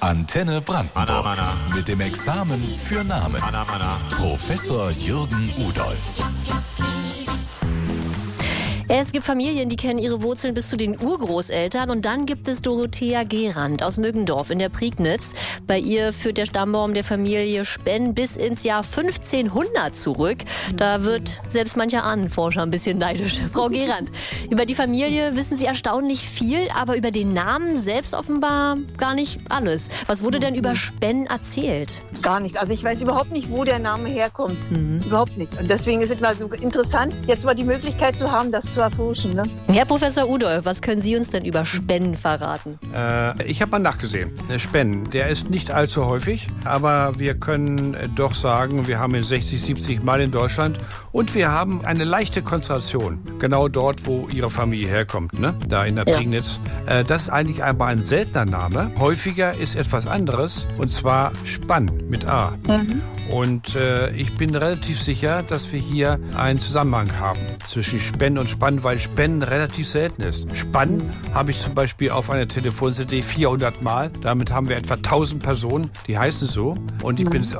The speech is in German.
Antenne Brandenburg mit dem Examen für Namen. Professor Jürgen Udolf. Es gibt Familien, die kennen ihre Wurzeln bis zu den Urgroßeltern. Und dann gibt es Dorothea Gerand aus Müggendorf in der Prignitz. Bei ihr führt der Stammbaum der Familie Spenn bis ins Jahr 1500 zurück. Da wird selbst mancher Ahnenforscher ein bisschen neidisch. Frau Gerand, über die Familie wissen Sie erstaunlich viel, aber über den Namen selbst offenbar gar nicht alles. Was wurde denn über Spenn erzählt? Gar nicht. Also ich weiß überhaupt nicht, wo der Name herkommt. Überhaupt nicht. Und deswegen ist es mal so interessant, jetzt mal die Möglichkeit zu haben, das zu erforschen. Ne? Herr Professor Udolf, was können Sie uns denn über Spenn verraten? Ich habe mal nachgesehen. Spenn, der ist nicht allzu häufig, aber wir können doch sagen, wir haben ihn 60, 70 Mal in Deutschland und wir haben eine leichte Konzentration, genau dort, wo Ihre Familie herkommt, ne? Da in der Prignitz. Das ist eigentlich aber ein seltener Name. Häufiger ist etwas anderes, und zwar Spann mit A. Und ich bin relativ sicher, dass wir hier einen Zusammenhang haben zwischen Spenn und Spann, weil Spenn relativ selten ist. Spann habe ich zum Beispiel auf einer Telefon-CD 400 Mal. Damit haben wir etwa 1000 Personen, die heißen so. Und ich bin